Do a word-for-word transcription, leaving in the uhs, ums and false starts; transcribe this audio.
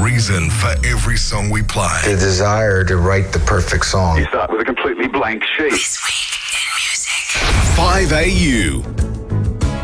reason for every song we play. The desire to write the perfect song. You start with a completely blank sheet. five A U